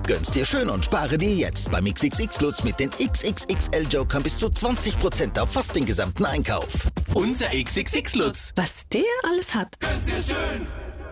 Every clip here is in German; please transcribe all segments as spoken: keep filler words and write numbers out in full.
Gönn's dir schön und spare dir jetzt beim X X X-Lutz mit den X X X L-Jokern bis zu zwanzig Prozent auf fast den gesamten Einkauf. Unser X X X-Lutz. Was der alles hat. Gönn's dir schön.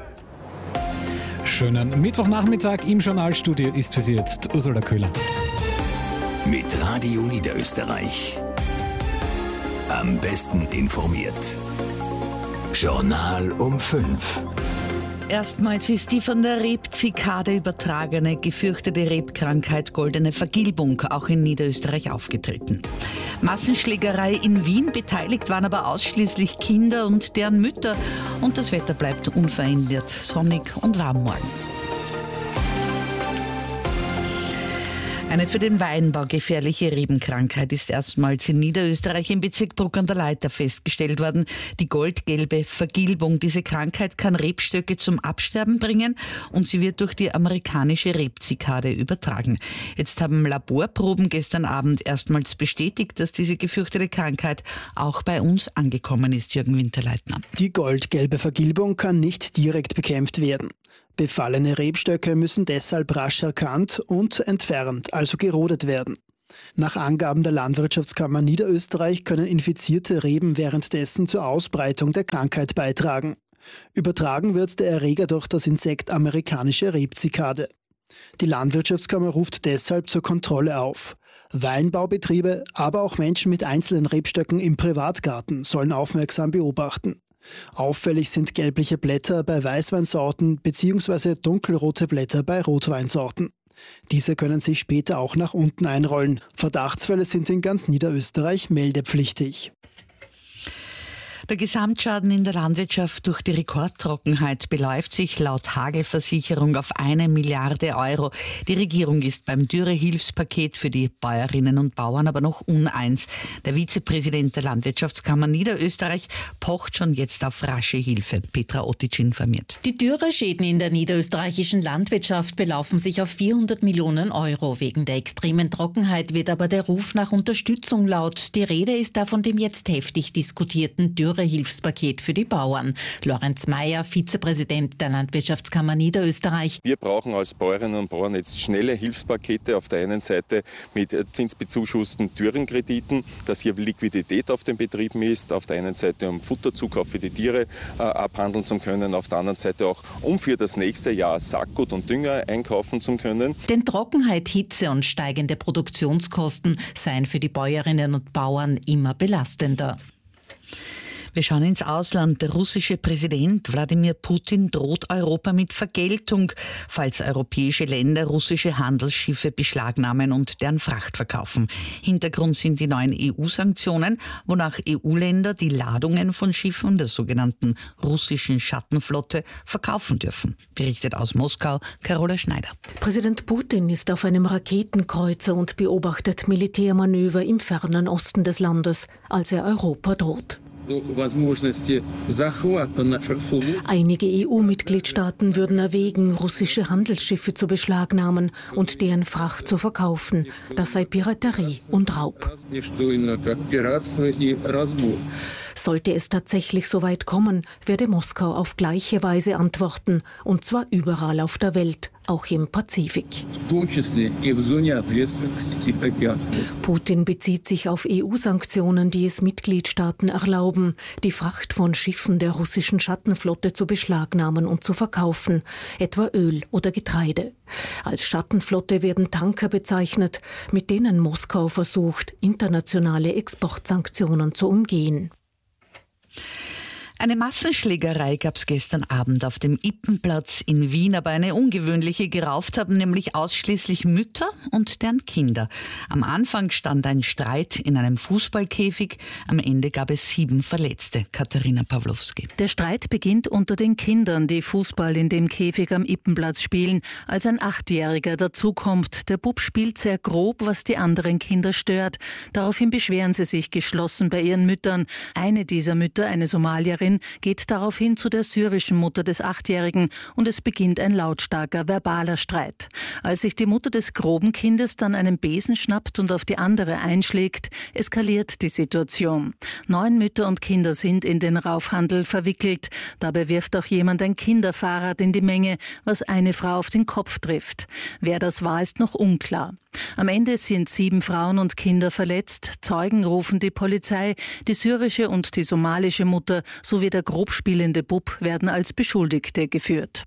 Schönen Mittwochnachmittag im Journalstudio ist für Sie jetzt Ursula Köhler. Mit Radio Niederösterreich. Am besten informiert. Journal um fünf. Erstmals ist die von der Rebzikade übertragene, gefürchtete Rebkrankheit Goldene Vergilbung auch in Niederösterreich aufgetreten. Massenschlägerei in Wien, beteiligt waren aber ausschließlich Kinder und deren Mütter. Und das Wetter bleibt unverändert, sonnig und warm morgen. Eine für den Weinbau gefährliche Rebenkrankheit ist erstmals in Niederösterreich im Bezirk Bruck an der Leitha festgestellt worden. Die goldgelbe Vergilbung. Diese Krankheit kann Rebstöcke zum Absterben bringen und sie wird durch die amerikanische Rebzikade übertragen. Jetzt haben Laborproben gestern Abend erstmals bestätigt, dass diese gefürchtete Krankheit auch bei uns angekommen ist, Jürgen Winterleitner. Die goldgelbe Vergilbung kann nicht direkt bekämpft werden. Befallene Rebstöcke müssen deshalb rasch erkannt und entfernt, also gerodet werden. Nach Angaben der Landwirtschaftskammer Niederösterreich können infizierte Reben währenddessen zur Ausbreitung der Krankheit beitragen. Übertragen wird der Erreger durch das Insekt amerikanische Rebzikade. Die Landwirtschaftskammer ruft deshalb zur Kontrolle auf. Weinbaubetriebe, aber auch Menschen mit einzelnen Rebstöcken im Privatgarten sollen aufmerksam beobachten. Auffällig sind gelbliche Blätter bei Weißweinsorten bzw. dunkelrote Blätter bei Rotweinsorten. Diese können sich später auch nach unten einrollen. Verdachtsfälle sind in ganz Niederösterreich meldepflichtig. Der Gesamtschaden in der Landwirtschaft durch die Rekordtrockenheit beläuft sich laut Hagelversicherung auf eine Milliarde Euro. Die Regierung ist beim Dürrehilfspaket für die Bäuerinnen und Bauern aber noch uneins. Der Vizepräsident der Landwirtschaftskammer Niederösterreich pocht schon jetzt auf rasche Hilfe. Petra Otic informiert. Die Dürreschäden in der niederösterreichischen Landwirtschaft belaufen sich auf vierhundert Millionen Euro. Wegen der extremen Trockenheit wird aber der Ruf nach Unterstützung laut. Die Rede ist da von dem jetzt heftig diskutierten Dürre Hilfspaket für die Bauern. Lorenz Mayer, Vizepräsident der Landwirtschaftskammer Niederösterreich. Wir brauchen als Bäuerinnen und Bauern jetzt schnelle Hilfspakete. Auf der einen Seite mit zinsbezuschussten Dürrenkrediten, dass hier Liquidität auf den Betrieben ist. Auf der einen Seite, um Futterzukauf für die Tiere äh, abhandeln zu können. Auf der anderen Seite auch, um für das nächste Jahr Saatgut und Dünger einkaufen zu können. Denn Trockenheit, Hitze und steigende Produktionskosten seien für die Bäuerinnen und Bauern immer belastender. Wir schauen ins Ausland. Der russische Präsident Wladimir Putin droht Europa mit Vergeltung, falls europäische Länder russische Handelsschiffe beschlagnahmen und deren Fracht verkaufen. Hintergrund sind die neuen E U-Sanktionen, wonach E U-Länder die Ladungen von Schiffen der sogenannten russischen Schattenflotte verkaufen dürfen. Berichtet aus Moskau Carola Schneider. Präsident Putin ist auf einem Raketenkreuzer und beobachtet Militärmanöver im fernen Osten des Landes, als er Europa droht. Einige E U-Mitgliedstaaten würden erwägen, russische Handelsschiffe zu beschlagnahmen und deren Fracht zu verkaufen. Das sei Piraterie und Raub. Sollte es tatsächlich so weit kommen, werde Moskau auf gleiche Weise antworten, und zwar überall auf der Welt, auch im Pazifik. Putin bezieht sich auf E U-Sanktionen, die es Mitgliedstaaten erlauben, die Fracht von Schiffen der russischen Schattenflotte zu beschlagnahmen und zu verkaufen, etwa Öl oder Getreide. Als Schattenflotte werden Tanker bezeichnet, mit denen Moskau versucht, internationale Exportsanktionen zu umgehen. Eine Massenschlägerei gab es gestern Abend auf dem Ippenplatz in Wien, aber eine ungewöhnliche. Gerauft haben nämlich ausschließlich Mütter und deren Kinder. Am Anfang stand ein Streit in einem Fußballkäfig. Am Ende gab es sieben Verletzte. Katharina Pawlowski. Der Streit beginnt unter den Kindern, die Fußball in dem Käfig am Ippenplatz spielen, als ein Achtjähriger dazukommt. Der Bub spielt sehr grob, was die anderen Kinder stört. Daraufhin beschweren sie sich geschlossen bei ihren Müttern. Eine dieser Mütter, eine Somalierin, Lehrerin geht daraufhin zu der syrischen Mutter des Achtjährigen und es beginnt ein lautstarker verbaler Streit. Als sich die Mutter des groben Kindes dann einen Besen schnappt und auf die andere einschlägt, eskaliert die Situation. Neun Mütter und Kinder sind in den Raufhandel verwickelt. Dabei wirft auch jemand ein Kinderfahrrad in die Menge, was eine Frau auf den Kopf trifft. Wer das war, ist noch unklar. Am Ende sind sieben Frauen und Kinder verletzt. Zeugen rufen die Polizei. Die syrische und die somalische Mutter sowie der grob spielende Bub werden als Beschuldigte geführt.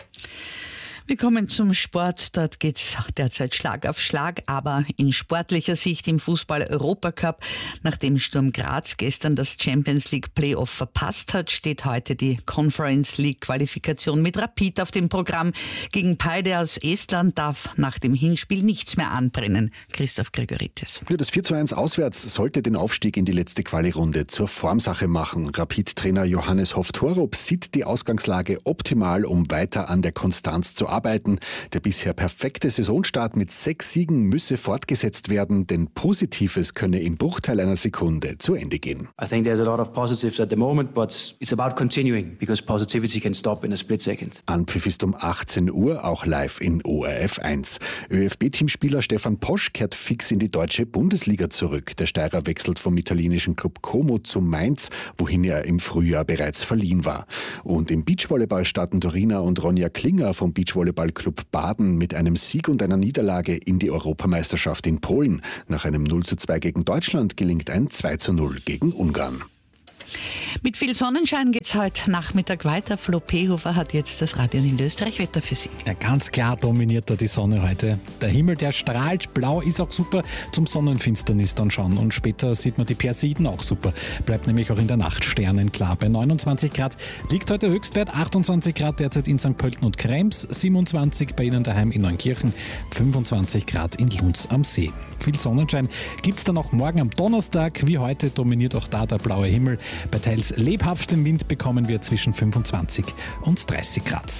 Wir kommen zum Sport. Dort geht's derzeit Schlag auf Schlag, aber in sportlicher Sicht im Fußball-Europacup. Nachdem Sturm Graz gestern das Champions League Playoff verpasst hat, steht heute die Conference League Qualifikation mit Rapid auf dem Programm. Gegen Paide aus Estland darf nach dem Hinspiel nichts mehr anbrennen. Christoph Gregoritis. Ja, das vier zu eins auswärts sollte den Aufstieg in die letzte Quali-Runde zur Formsache machen. Rapid-Trainer Johannes Hoff-Torup sieht die Ausgangslage optimal, um weiter an der Konstanz zu arbeiten. Der bisher perfekte Saisonstart mit sechs Siegen müsse fortgesetzt werden, denn Positives könne im Bruchteil einer Sekunde zu Ende gehen. I think there's a lot of positives at the moment, but it's about continuing, because positivity can stop in a split second. Anpfiff ist um achtzehn Uhr, auch live in O R F eins. ÖFB-Teamspieler Stefan Posch kehrt fix in die deutsche Bundesliga zurück. Der Steirer wechselt vom italienischen Club Como zu Mainz, wohin er im Frühjahr bereits verliehen war. Und im Beachvolleyball starten Dorina und Ronja Klinger vom Beachvolleyballclub Baden mit einem Sieg und einer Niederlage in die Europameisterschaft in Polen. Nach einem null zu zwei gegen Deutschland gelingt ein zwei zu null gegen Ungarn. Mit viel Sonnenschein geht's heute Nachmittag weiter. Flo Pehofer hat jetzt das Radio Niederösterreich Wetter für Sie. Ja, ganz klar dominiert da die Sonne heute. Der Himmel, der strahlt, blau ist auch super zum Sonnenfinsternis dann schauen. Und später sieht man die Persiden auch super. Bleibt nämlich auch in der Nacht sternenklar. Bei neunundzwanzig Grad liegt heute Höchstwert, achtundzwanzig Grad derzeit in Sankt Pölten und Krems, siebenundzwanzig bei Ihnen daheim in Neunkirchen, fünfundzwanzig Grad in Lunds am See. Viel Sonnenschein gibt's dann auch morgen am Donnerstag. Wie heute dominiert auch da der blaue Himmel. Bei teils lebhaftem Wind bekommen wir zwischen fünfundzwanzig und dreißig Grad.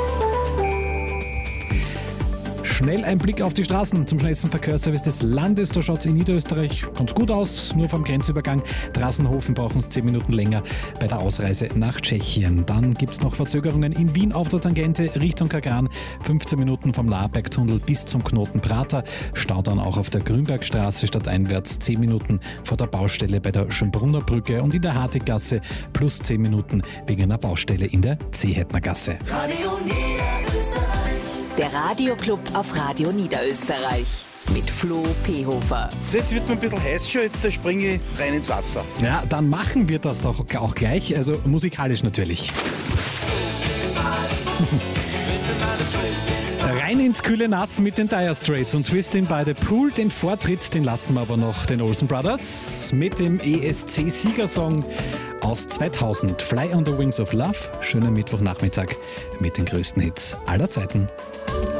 Schnell ein Blick auf die Straßen zum schnellsten Verkehrsservice des Landes. Da schaut es in Niederösterreich ganz gut aus. Nur vom Grenzübergang Drassenhofen brauchen es zehn Minuten länger bei der Ausreise nach Tschechien. Dann gibt es noch Verzögerungen in Wien auf der Tangente Richtung Kagran. fünfzehn Minuten vom Laarbergtunnel bis zum Knoten Prater. Stau dann auch auf der Grünbergstraße stadteinwärts zehn Minuten vor der Baustelle bei der Schönbrunner Brücke und in der Hartiggasse plus zehn Minuten wegen einer Baustelle in der Zehetnergasse. Radio Niederösterreich. Der Radioclub auf Radio Niederösterreich mit Flo Pehofer. So, jetzt wird mir ein bisschen heiß schon, jetzt da springe ich rein ins Wasser. Ja, dann machen wir das doch auch gleich, also musikalisch natürlich. Rein ins kühle Nass mit den Dire Straits und Twisting by the Pool. Den Vortritt, den lassen wir aber noch den Olsen Brothers mit dem E S C-Siegersong aus zweitausend. Fly on the Wings of Love. Schönen Mittwochnachmittag mit den größten Hits aller Zeiten.